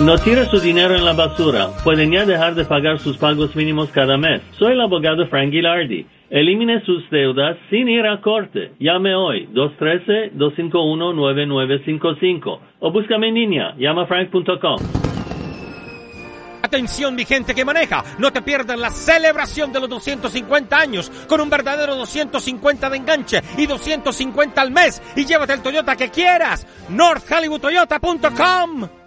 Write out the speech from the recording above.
No tire su dinero en la basura. Pueden ya dejar de pagar sus pagos mínimos cada mes. Soy el abogado Frank Ghilardi. Elimine sus deudas sin ir a corte. Llame hoy 213-251-9955 o búscame en línea, llamafrank.com. Atención, mi gente que maneja, no te pierdas la celebración de los 250 años con un verdadero 250 de enganche y 250 al mes y llévate el Toyota que quieras. NorthHollywoodToyota.com.